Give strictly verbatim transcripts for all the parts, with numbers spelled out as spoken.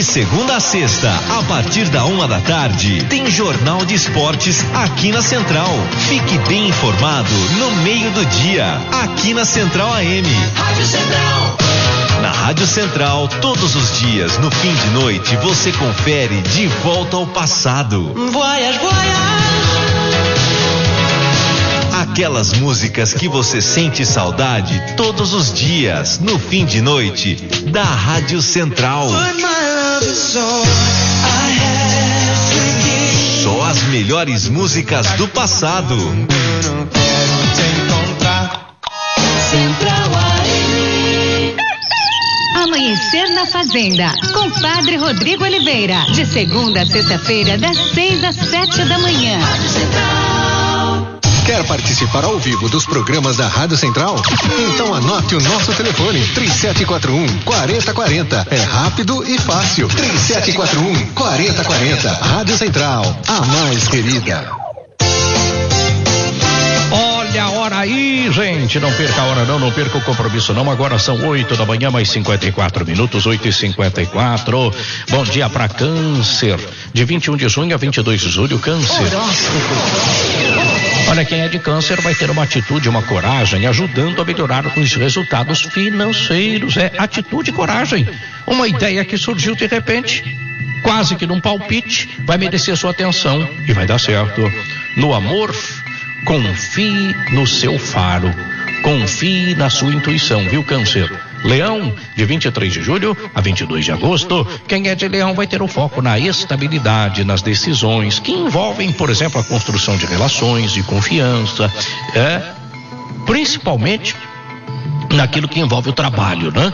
segunda a sexta, a partir da uma da tarde, tem Jornal de Esportes aqui na Central. Fique bem informado no meio do dia, aqui na Central A M. Rádio Central. Na Rádio Central, todos os dias, no fim de noite, você confere De Volta ao Passado. Voyage, voyage. Aquelas músicas que você sente saudade todos os dias, no fim de noite, da Rádio Central. Só as melhores músicas do passado. Central A M. Amanhecer na Fazenda, com Padre Rodrigo Oliveira, de segunda a sexta-feira, das seis às sete da manhã. Rádio Central. Quer participar ao vivo dos programas da Rádio Central? Então anote o nosso telefone, três sete quatro um, quatro zero quatro zero. É rápido e fácil. três sete quatro um, quatro zero quatro zero. Rádio Central, a mais querida. Olha a hora aí, gente. Não perca a hora não, não perca o compromisso não. Agora são oito da manhã, mais cinquenta e quatro minutos, oito e cinquenta e quatro. Bom dia para Câncer. De vinte e um de junho a vinte e dois de julho, Câncer. Olha, quem é de Câncer vai ter uma atitude, uma coragem, ajudando a melhorar os resultados financeiros. É atitude e coragem. Uma ideia que surgiu de repente, quase que num palpite, vai merecer sua atenção e vai dar certo. No amor, confie no seu faro. Confie na sua intuição, viu, Câncer? Leão, de vinte e três de julho a vinte e dois de agosto, quem é de Leão vai ter o foco na estabilidade, nas decisões que envolvem, por exemplo, a construção de relações, de confiança, é, principalmente naquilo que envolve o trabalho, né?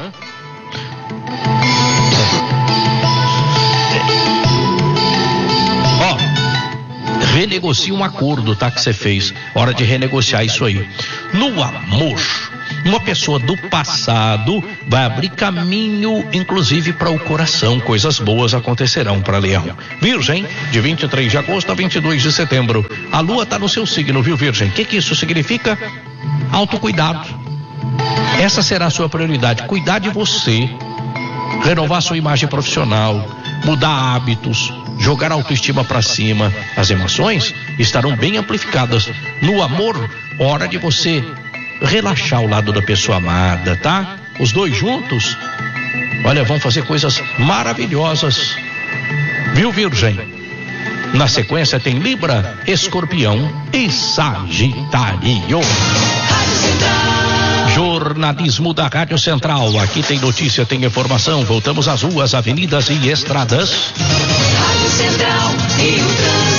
Ó, renegocie um acordo, tá, que você fez. Hora de renegociar isso aí. No amor, uma pessoa do passado vai abrir caminho, inclusive para o coração. Coisas boas acontecerão para Leão. Virgem, de vinte e três de agosto a vinte e dois de setembro. A lua está no seu signo, viu, Virgem? O que que isso significa? Autocuidado. Essa será a sua prioridade. Cuidar de você, renovar sua imagem profissional, mudar hábitos, jogar a autoestima para cima. As emoções estarão bem amplificadas. No amor, hora de você relaxar ao lado da pessoa amada, tá? Os dois juntos, olha, vão fazer coisas maravilhosas, viu, Virgem? Na sequência tem Libra, Escorpião e Sagitário. Jornalismo da Rádio Central. Aqui tem notícia, tem informação. Voltamos às ruas, avenidas e estradas. Rádio Central e o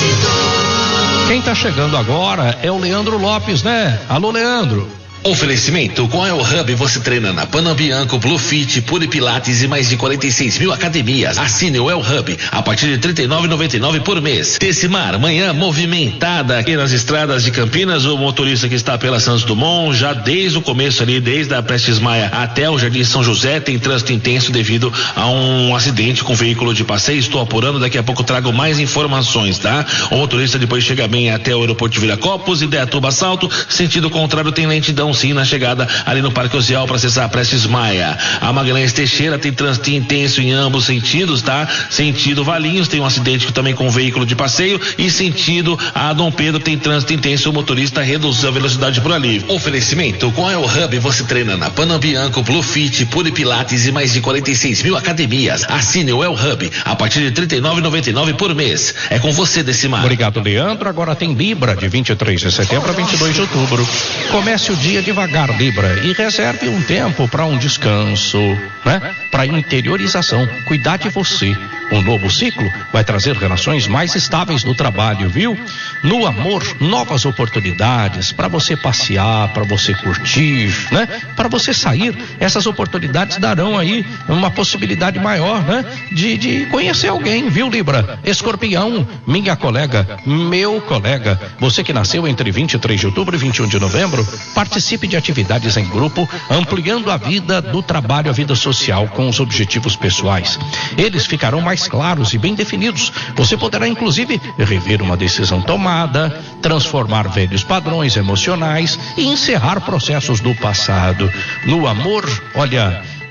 trânsito. Quem tá chegando agora é o Leandro Lopes, né? Alô, Leandro. Oferecimento: com a El Hub você treina na Panambianco, Blue Fit, Puri Pilates e mais de quarenta e seis mil academias. Assine o El Hub a partir de trinta e nove reais e noventa e nove centavos por mês. Tecimar, manhã movimentada aqui nas estradas de Campinas. O motorista que está pela Santos Dumont, já desde o começo ali, desde a Prestes Maia até o Jardim São José, tem trânsito intenso devido a um acidente com veículo de passeio. Estou apurando, daqui a pouco trago mais informações, tá? O motorista depois chega bem até o aeroporto de Viracopos, Indaiatuba Salto, sentido contrário tem lentidão sim na chegada ali no Parque Ocial para acessar a Prestes Maia. A Magalhães Teixeira tem trânsito intenso em ambos sentidos, tá? Sentido Valinhos tem um acidente também com um veículo de passeio, e sentido a Dom Pedro tem trânsito intenso, o motorista reduziu a velocidade por ali. Oferecimento: com a El Hub você treina na Panambianco, Blue Fit, Puri Pilates e mais de quarenta e seis mil academias. Assine o El Hub a partir de trinta e nove reais e noventa e nove centavos por mês. É com você, Decimar. Obrigado, Leandro. Agora tem Libra, de vinte e três de setembro a vinte e dois de outubro. Comece o dia devagar, Libra, e reserve um tempo para um descanso, né? Para interiorização, cuidar de você. Um novo ciclo vai trazer relações mais estáveis no trabalho, viu? No amor, novas oportunidades para você passear, para você curtir, né? Para você sair. Essas oportunidades darão aí uma possibilidade maior, né? De, de conhecer alguém, viu, Libra? Escorpião, minha colega, meu colega, você que nasceu entre vinte e três de outubro e vinte e um de novembro, participe de atividades em grupo, ampliando a vida do trabalho, a vida social com os objetivos pessoais. Eles ficarão mais claros e bem definidos. Você poderá inclusive rever uma decisão tomada, transformar velhos padrões emocionais e encerrar processos do passado. No amor, olha,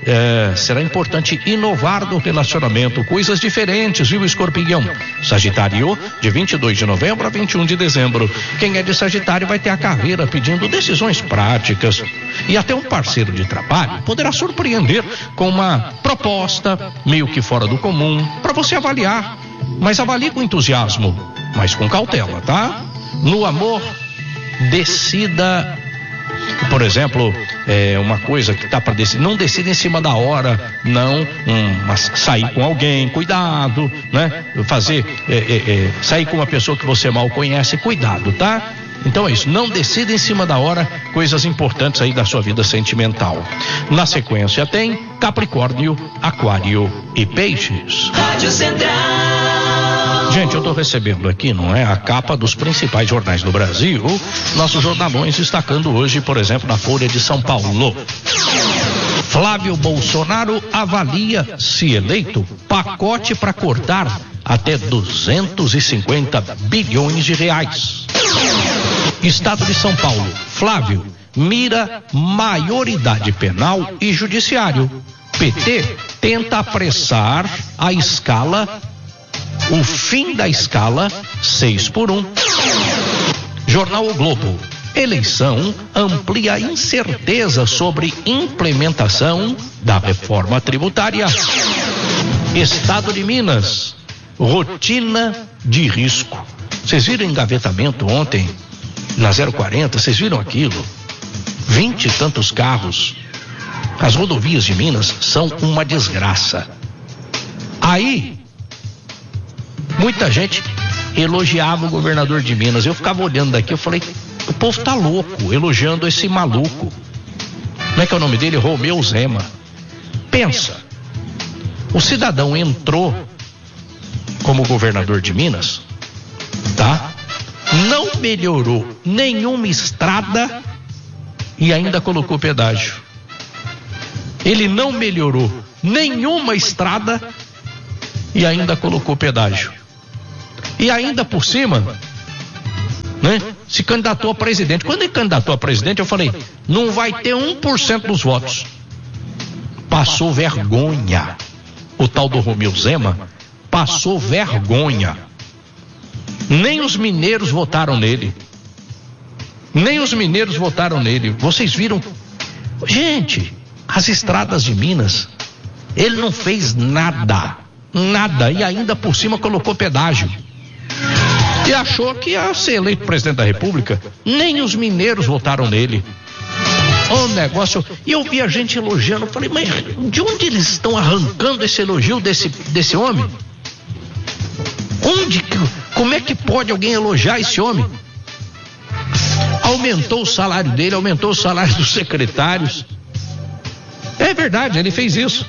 é, será importante inovar no relacionamento, coisas diferentes, viu, Escorpião? Sagitário, de vinte e dois de novembro a vinte e um de dezembro. Quem é de Sagitário vai ter a carreira pedindo decisões práticas e até um parceiro de trabalho poderá surpreender com uma proposta meio que fora do comum para você avaliar, mas avalie com entusiasmo, mas com cautela, tá? No amor, decida, por exemplo, é uma coisa que tá para decidir, não decida em cima da hora, não, um, mas sair com alguém, cuidado, né? Fazer, é, é, é, sair com uma pessoa que você mal conhece, cuidado, tá? Então é isso, não decida em cima da hora coisas importantes aí da sua vida sentimental. Na sequência tem Capricórnio, Aquário e Peixes. Rádio Central. Gente, eu tô recebendo aqui, não é, a capa dos principais jornais do Brasil, nossos jornalões destacando hoje, por exemplo, na Folha de São Paulo. Flávio Bolsonaro avalia, se eleito, pacote para cortar até duzentos e cinquenta bilhões de reais. Estado de São Paulo, Flávio mira maioridade penal e judiciário. P T tenta apressar a escala, o fim da escala seis por um. Jornal O Globo, eleição amplia incerteza sobre implementação da reforma tributária. Estado de Minas, rotina de risco. Vocês viram engavetamento ontem na zero quarenta? Vocês viram aquilo? Vinte e tantos carros. As rodovias de Minas são uma desgraça. Aí, muita gente elogiava o governador de Minas. Eu ficava olhando daqui, eu falei, o povo tá louco, elogiando esse maluco. Como é que é o nome dele? Romeu Zema. Pensa, o cidadão entrou como governador de Minas, tá? Não melhorou nenhuma estrada e ainda colocou pedágio. Ele não melhorou nenhuma estrada e ainda colocou pedágio. E ainda por cima, né, se candidatou a presidente. Quando ele candidatou a presidente, eu falei, não vai ter um por cento dos votos. Passou vergonha. O tal do Romeu Zema passou vergonha. Nem os mineiros votaram nele. Nem os mineiros votaram nele. Vocês viram? Gente, as estradas de Minas, ele não fez nada. Nada. E ainda por cima colocou pedágio. E achou que ia ser eleito presidente da República. Nem os mineiros votaram nele. O negócio. E eu vi a gente elogiando. Eu falei, mas de onde eles estão arrancando esse elogio desse, desse homem? Onde, como é que pode alguém elogiar esse homem? Aumentou o salário dele, aumentou o salário dos secretários. É verdade, ele fez isso.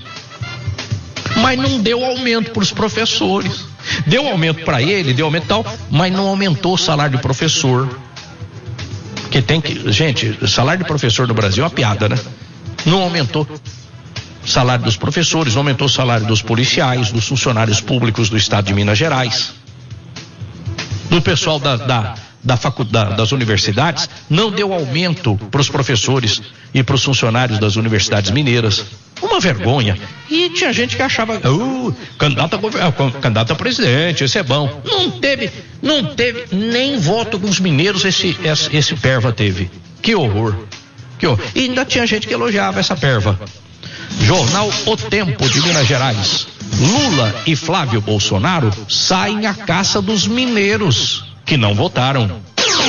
Mas não deu aumento para os professores. Deu aumento para ele, deu aumento tal, mas não aumentou o salário de professor. Que tem que, gente, salário de professor no Brasil é uma piada, né? Não aumentou o salário dos professores, não aumentou o salário dos policiais, dos funcionários públicos do estado de Minas Gerais, do pessoal da, da, da faculdade, das universidades, não deu aumento para os professores e para os funcionários das universidades mineiras. Uma vergonha. E tinha gente que achava, uh, candidato a, candidato a presidente, esse é bom. Não teve, não teve nem voto dos mineiros, esse, esse, esse perva teve. Que horror. Que horror. E ainda tinha gente que elogiava essa perva. Jornal O Tempo de Minas Gerais. Lula e Flávio Bolsonaro saem à caça dos mineiros que não votaram.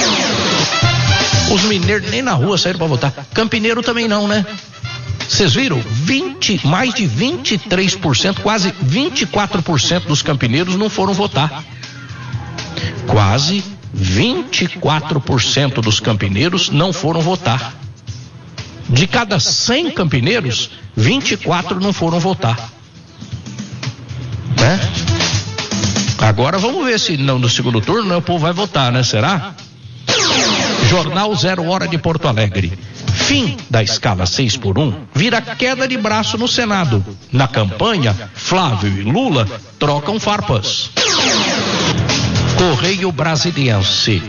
Os mineiros nem na rua saíram para votar. Campineiro também não, né? Vocês viram? vinte, mais de vinte e três por cento, quase vinte e quatro por cento dos campineiros não foram votar. Quase vinte e quatro por cento dos campineiros não foram votar. De cada cem campineiros, vinte e quatro não foram votar. Né? Agora vamos ver se não, no segundo turno, né, o povo vai votar, né? Será? Jornal Zero Hora de Porto Alegre. Fim da escala seis por um vira queda de braço no Senado. Na campanha, Flávio e Lula trocam farpas. Correio Brasiliense.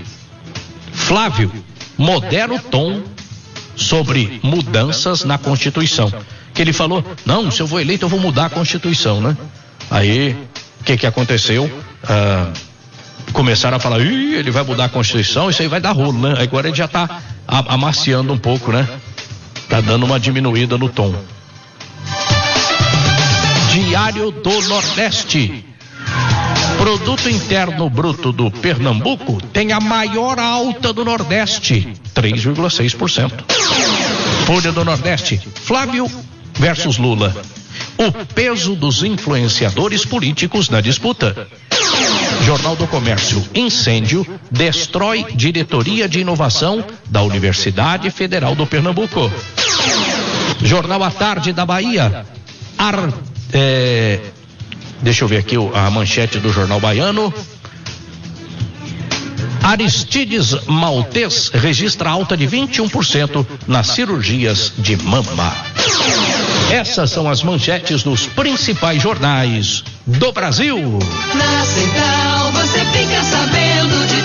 Flávio modera o tom sobre mudanças na Constituição. que ele falou, não, se eu vou eleito eu vou mudar a Constituição, né? Aí, o que que aconteceu? Ah, começaram a falar, ih, ele vai mudar a Constituição, isso aí vai dar rolo, né? Agora ele já tá amaciando um pouco, né? Tá dando uma diminuída no tom. Diário do Nordeste. Produto Interno Bruto do Pernambuco tem a maior alta do Nordeste, três vírgula seis por cento. Folha do Nordeste, Flávio versus Lula. O peso dos influenciadores políticos na disputa. Jornal do Comércio, incêndio destrói diretoria de inovação da Universidade Federal do Pernambuco. Jornal à Tarde da Bahia, Ar, é, deixa eu ver aqui a manchete do Jornal Baiano. Aristides Maltês registra alta de vinte e um por cento nas cirurgias de mama. Essas são as manchetes dos principais jornais do Brasil. Na Central você fica sabendo de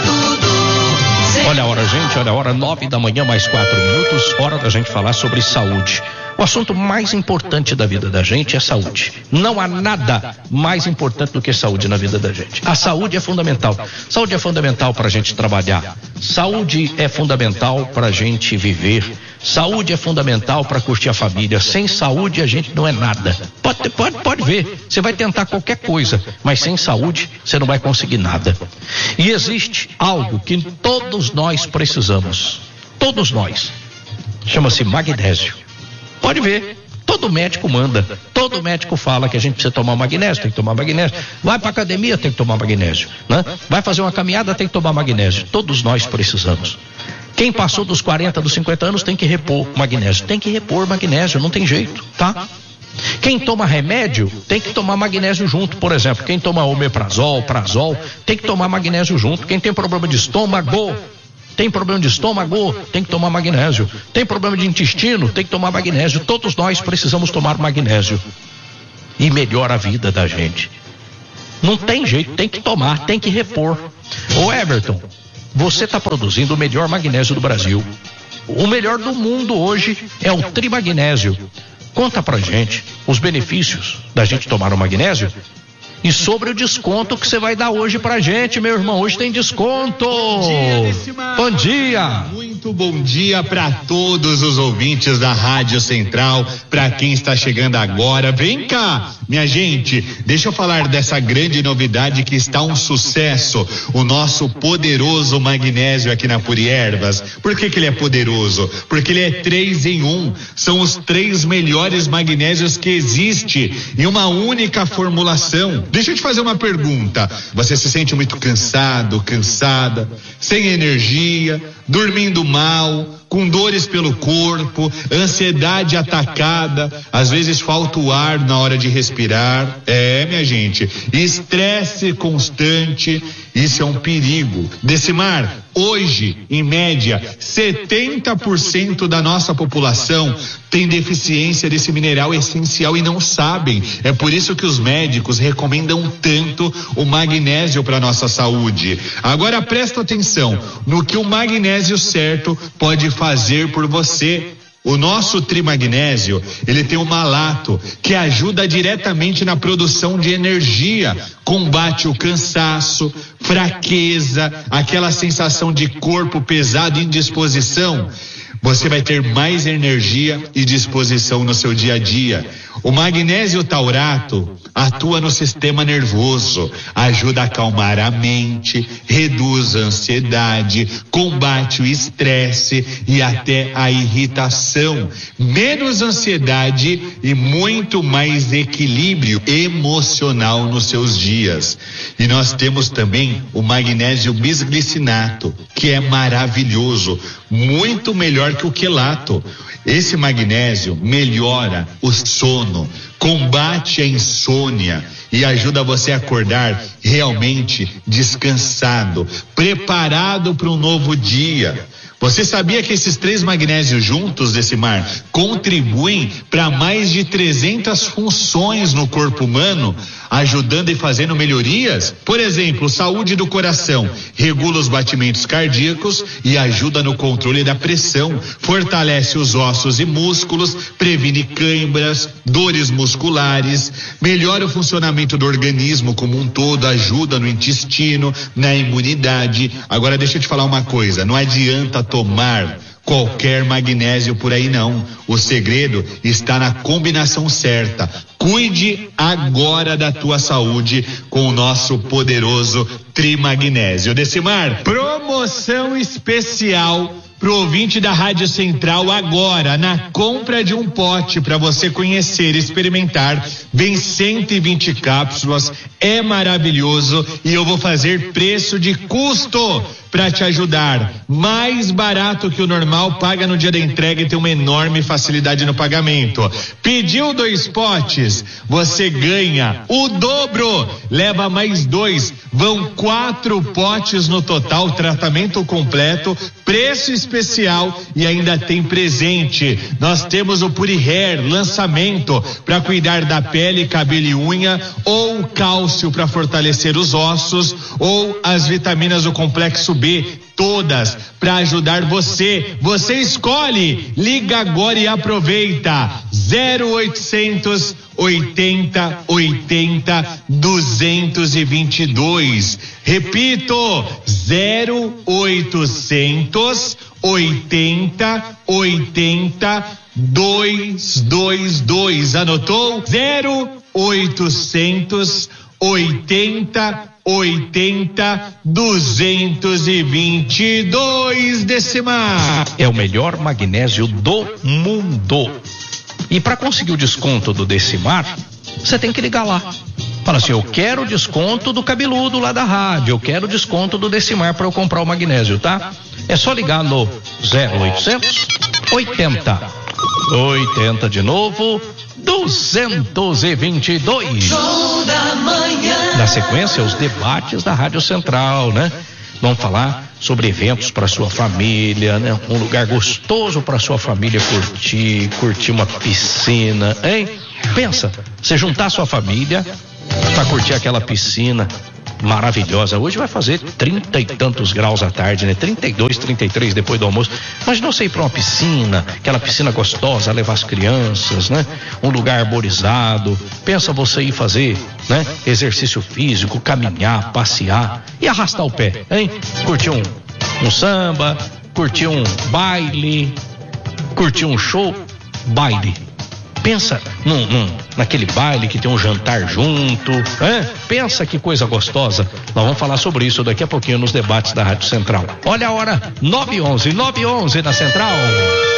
tudo. Olha a hora, gente, olha a hora, nove da manhã, mais quatro minutos, hora da gente falar sobre saúde. O assunto mais importante da vida da gente é saúde. Não há nada mais importante do que saúde na vida da gente. A saúde é fundamental. Saúde é fundamental para a gente trabalhar. Saúde é fundamental para a gente viver. Saúde é fundamental para curtir a família. Sem saúde a gente não é nada. Pode, pode, pode ver. Você vai tentar qualquer coisa, mas sem saúde você não vai conseguir nada. E existe algo que todos nós precisamos. Todos nós. Chama-se magnésio. Pode ver, todo médico manda, todo médico fala que a gente precisa tomar magnésio, tem que tomar magnésio. Vai para academia, tem que tomar magnésio, né? Vai fazer uma caminhada, tem que tomar magnésio. Todos nós precisamos. Quem passou dos quarenta, dos cinquenta anos tem que repor magnésio, tem que repor magnésio, não tem jeito, tá? Quem toma remédio tem que tomar magnésio junto, por exemplo, quem toma omeprazol, prazol, tem que tomar magnésio junto. Quem tem problema de estômago, tem problema de estômago, tem que tomar magnésio. Tem problema de intestino, tem que tomar magnésio. Todos nós precisamos tomar magnésio. E melhora a vida da gente. Não tem jeito, tem que tomar, tem que repor. Ô Everton, você está produzindo o melhor magnésio do Brasil. O melhor do mundo hoje é o Trimagnésio. Conta pra gente os benefícios da gente tomar o magnésio. E sobre o desconto que você vai dar hoje pra gente, meu irmão. Hoje tem desconto. Bom dia, Decimar. Bom dia. Muito bom dia para todos os ouvintes da Rádio Central, para quem está chegando agora. Vem cá, minha gente, deixa eu falar dessa grande novidade que está um sucesso. O nosso poderoso magnésio aqui na Puri Ervas. Por que que ele é poderoso? Porque ele é três em um. São os três melhores magnésios que existe em uma única formulação. Deixa eu te fazer uma pergunta. Você se sente muito cansado, cansada, sem energia, dormindo mal, com dores pelo corpo, ansiedade atacada, às vezes falta o ar na hora de respirar? É, minha gente, estresse constante, isso é um perigo. Decimar, hoje, em média, setenta por cento da nossa população tem deficiência desse mineral essencial e não sabem. É por isso que os médicos recomendam tanto o magnésio para nossa saúde. Agora presta atenção no que o magnésio certo pode fazer por você. O nosso Trimagnésio, ele tem um malato que ajuda diretamente na produção de energia, combate o cansaço, fraqueza, aquela sensação de corpo pesado e indisposição. Você vai ter mais energia e disposição no seu dia a dia. O magnésio taurato atua no sistema nervoso, ajuda a acalmar a mente, reduz a ansiedade, combate o estresse e até a irritação. Menos ansiedade e muito mais equilíbrio emocional nos seus dias. E nós temos também o magnésio bisglicinato, que é maravilhoso, muito melhor que o quelato. Esse magnésio melhora o sono, combate a insônia e ajuda você a acordar realmente descansado, preparado para um novo dia. Você sabia que esses três magnésios juntos, Decimar, contribuem para mais de trezentas funções no corpo humano, ajudando e fazendo melhorias? Por exemplo, saúde do coração, regula os batimentos cardíacos e ajuda no controle da pressão, fortalece os ossos e músculos, previne câimbras, dores musculares, melhora o funcionamento do organismo como um todo, ajuda no intestino, na imunidade. Agora deixa eu te falar uma coisa, não adianta tomar qualquer magnésio por aí não. O segredo está na combinação certa. Cuide agora da tua saúde com o nosso poderoso Trimagnésio. Decimar, promoção especial pro ouvinte da Rádio Central agora, na compra de um pote para você conhecer, experimentar, vem cento e vinte cápsulas, é maravilhoso e eu vou fazer preço de custo para te ajudar, mais barato que o normal, paga no dia da entrega e tem uma enorme facilidade no pagamento. Pediu dois potes, você ganha o dobro, leva mais dois, vão quatro potes no total, tratamento completo, preço especial e ainda tem presente. Nós temos o Puri Hair, lançamento para cuidar da pele, cabelo e unha, ou cálcio para fortalecer os ossos, ou as vitaminas do complexo B, todas para ajudar você. Você escolhe, liga agora e aproveita. zero oitocentos oitenta oitenta duzentos e vinte e dois. Repito, zero oitocentos oitenta oitenta duzentos e vinte e dois. Anotou? zero oitocentos oitenta oitenta duzentos e vinte e dois. Decimar. É o melhor magnésio do mundo. E para conseguir o desconto do Decimar, você tem que ligar lá. Fala assim, eu quero o desconto do cabeludo lá da rádio, eu quero o desconto do Decimar para eu comprar o magnésio, tá? É só ligar no zero oitocentos oitenta oitenta de novo duzentos e vinte e dois. Show da manhã. Na sequência, os debates da Rádio Central, né? Vamos falar sobre eventos para sua família, né? Um lugar gostoso para sua família curtir, curtir uma piscina, hein? Pensa, você juntar sua família para curtir aquela piscina maravilhosa. Hoje vai fazer trinta e tantos graus à tarde, né? trinta e dois, trinta e três depois do almoço. Mas não sei, ir para uma piscina, aquela piscina gostosa, levar as crianças, né? Um lugar arborizado. Pensa você ir fazer, né? Exercício físico, caminhar, passear e arrastar o pé, hein? Curtir um, um samba, curtir um baile, curtir um show, baile. Pensa num, num, naquele baile que tem um jantar junto, hein? Pensa que coisa gostosa. Nós vamos falar sobre isso daqui a pouquinho nos debates da Rádio Central. Olha a hora, nove e onze, nove e onze na Central.